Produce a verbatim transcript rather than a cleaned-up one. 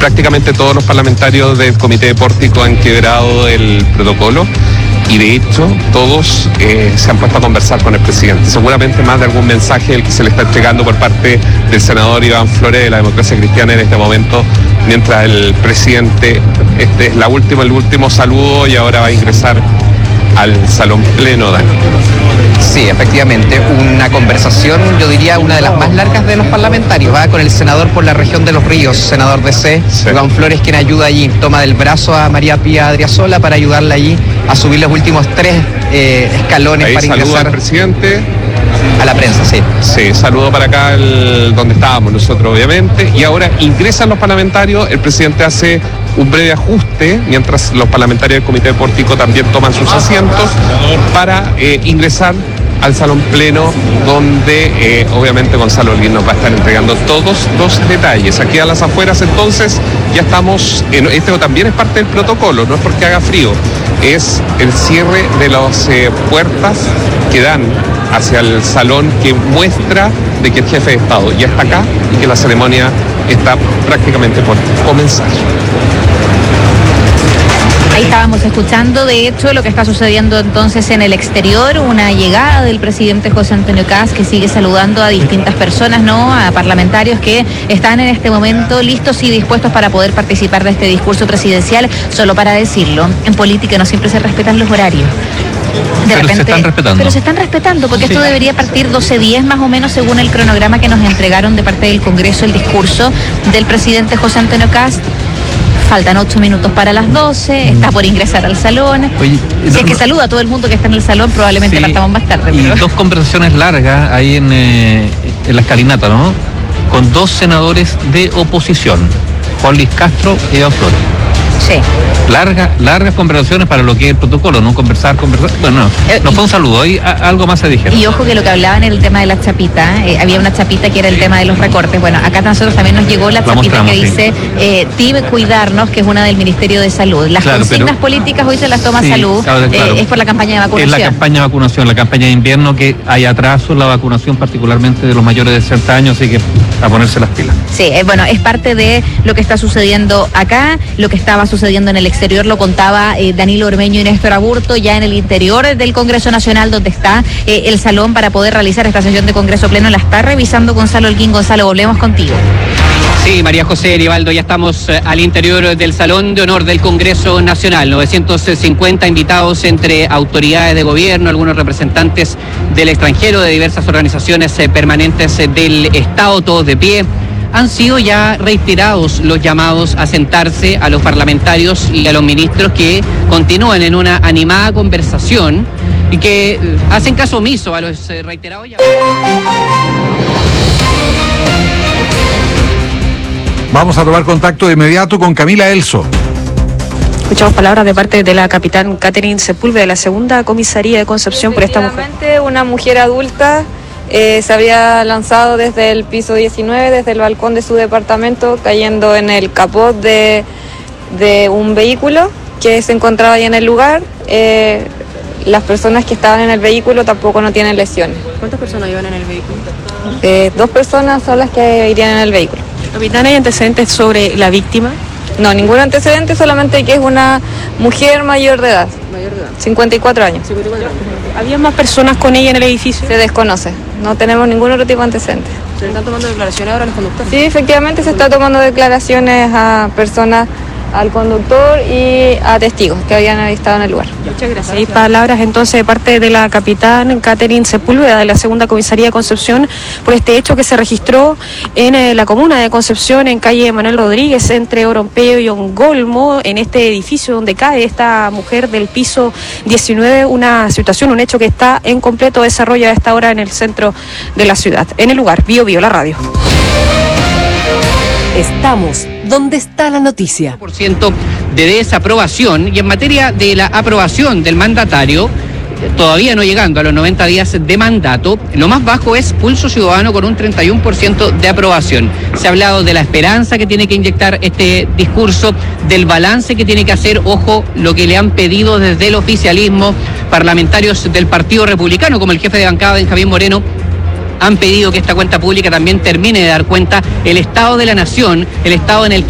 prácticamente todos los parlamentarios del Comité de Pórtico han quebrado el protocolo y de hecho todos eh, se han puesto a conversar con el presidente. Seguramente más de algún mensaje el que se le está entregando por parte del senador Iván Flores de la Democracia Cristiana en este momento, mientras el presidente, este es la última, el último saludo y ahora va a ingresar al salón pleno, Dani. Sí, efectivamente, una conversación, yo diría una de las más largas de los parlamentarios, ¿va? Con el senador por la región de Los Ríos, senador de C, sí. Iván Flores, quien ayuda allí, toma del brazo a María Pía Adriasola para ayudarla allí a subir los últimos tres eh, escalones. Ahí para ingresar al presidente. A la prensa, sí. Sí, saludo para acá el, donde estábamos nosotros, obviamente, y ahora ingresan los parlamentarios, el presidente hace un breve ajuste, mientras los parlamentarios del Comité de Pórtico también toman sus asientos para eh, ingresar al salón pleno, donde eh, obviamente Gonzalo Holguín nos va a estar entregando todos los detalles. Aquí a las afueras entonces ya estamos, en, este también es parte del protocolo, no es porque haga frío, es el cierre de las eh, puertas que dan hacia el salón, que muestra de que el jefe de Estado ya está acá y que la ceremonia está prácticamente por comenzar. Ahí estábamos escuchando, de hecho, lo que está sucediendo entonces en el exterior, una llegada del presidente José Antonio Kast, que sigue saludando a distintas personas, ¿no? A parlamentarios que están en este momento listos y dispuestos para poder participar de este discurso presidencial. Solo para decirlo, en política no siempre se respetan los horarios. De pero repente, se están respetando. Pero se están respetando, porque sí. Esto debería partir doce diez más o menos según el cronograma que nos entregaron de parte del Congreso, el discurso del presidente José Antonio Kast. Faltan ocho minutos para las doce, está por ingresar al salón. Oye, si es que saluda a todo el mundo que está en el salón, probablemente sí, partamos más tarde. Y pero... dos conversaciones largas ahí en, eh, en la escalinata, ¿no? Con dos senadores de oposición, Juan Luis Castro y Iván Flores. Sí. Largas, largas conversaciones para lo que es el protocolo, no conversar, conversar. Bueno, no, eh, no fue un saludo, ahí a, algo más se dijeron. Y ojo que lo que hablaban era el tema de la chapita, eh, había una chapita que era el tema de los recortes. Bueno, acá a nosotros también nos llegó la, la chapita que sí. dice eh, T I B Cuidarnos, que es una del Ministerio de Salud. Las claro, consignas pero, políticas hoy se las toma sí, Salud, claro, claro. Eh, es por la campaña de vacunación. Es la campaña de vacunación, la campaña de invierno, que hay atraso en la vacunación, particularmente de los mayores de sesenta años, así que a ponerse las pilas. Sí, eh, bueno, es parte de lo que está sucediendo acá, lo que estaba sucediendo en el exterior lo contaba eh, Danilo Ormeño y Néstor Aburto, ya en el interior del Congreso Nacional, donde está eh, el salón para poder realizar esta sesión de Congreso Pleno, la está revisando Gonzalo Holguín. Gonzalo, volvemos contigo. Sí, María José Rivaldo, ya estamos eh, al interior del Salón de Honor del Congreso Nacional. novecientos cincuenta invitados entre autoridades de gobierno, algunos representantes del extranjero, de diversas organizaciones eh, permanentes eh, del Estado, todos de pie. Han sido ya reiterados los llamados a sentarse a los parlamentarios y a los ministros, que continúan en una animada conversación y que hacen caso omiso a los reiterados llamados. Vamos a tomar contacto de inmediato con Camila Elso. Escuchamos palabras de parte de la capitán Catherine Sepúlveda de la segunda comisaría de Concepción por esta mujer. Una mujer adulta eh, se había lanzado desde el piso diecinueve, desde el balcón de su departamento, cayendo en el capot de, de un vehículo que se encontraba ahí en el lugar. Eh, las personas que estaban en el vehículo tampoco no tienen lesiones. ¿Cuántas personas iban en el vehículo? Eh, dos personas son las que irían en el vehículo. Capitán, ¿hay antecedentes sobre la víctima? No, ningún antecedente, solamente que es una mujer mayor de edad. Mayor de edad. cincuenta y cuatro años. cincuenta y cuatro años. ¿Había más personas con ella en el edificio? Se desconoce, no tenemos ningún otro tipo de antecedente. ¿Se están tomando declaraciones ahora los conductores? Sí, efectivamente se está tomando declaraciones a personas, al conductor y a testigos que habían estado en el lugar. Muchas gracias. Hay palabras entonces de parte de la capitán Catherine Sepúlveda de la segunda comisaría de Concepción por este hecho que se registró en eh, la comuna de Concepción, en calle Manuel Rodríguez, entre Orompeo y Ongolmo, en este edificio donde cae esta mujer del piso diecinueve, una situación, un hecho que está en completo desarrollo a esta hora en el centro de la ciudad. En el lugar, Bio Bio, la radio. Estamos donde está la noticia. por ciento de desaprobación, y en materia de la aprobación del mandatario, todavía no llegando a los noventa días de mandato, lo más bajo es Pulso Ciudadano con un treinta y uno por ciento de aprobación. Se ha hablado de la esperanza que tiene que inyectar este discurso, del balance que tiene que hacer, ojo, lo que le han pedido desde el oficialismo, parlamentarios del Partido Republicano, como el jefe de bancada Benjamín Moreno, han pedido que esta cuenta pública también termine de dar cuenta el estado de la nación, el estado en el